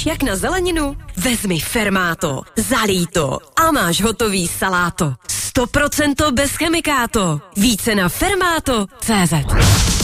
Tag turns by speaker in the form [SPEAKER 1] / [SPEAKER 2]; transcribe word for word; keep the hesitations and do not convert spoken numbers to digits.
[SPEAKER 1] Přemýšlíš jak na zeleninu? Vezmi Fermáto, zalij to a máš hotový saláto. sto procent bez chemikáto. Více na fermáto tečka cé zet.